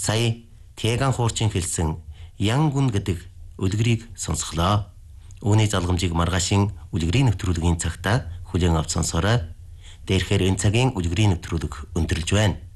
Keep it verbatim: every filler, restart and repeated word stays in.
Сая Тэган хуурчин хэлсэн ян гүн гэдэг үлгэрийг сонсголоо. Үүний залгамжийг маргаашийн үлгэрийн нэвтрүүлгийн цагта хүлээн авч сонсоорой. Дээрхээр энэ цагийн үлгэрийн нэвтрүүлэг өндөрлж байна.